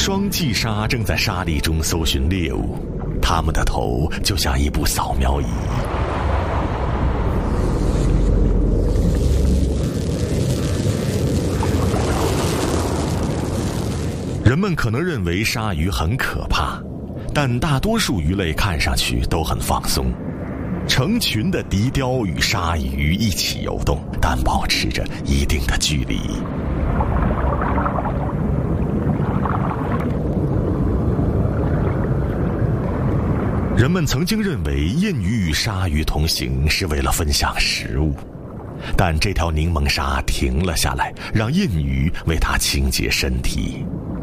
双髻鲨正在沙砾中搜寻猎物，它们的头就像一部扫描仪。人们可能认为鲨鱼很可怕，但大多数鱼类看上去都很放松。成群的笛鲷与鲨鱼一起游动，但保持着一定的距离。人们曾经认为印鱼与鲨鱼同行是为了分享食物，但这条柠檬鲨停了下来，让印鱼为它清洁身体。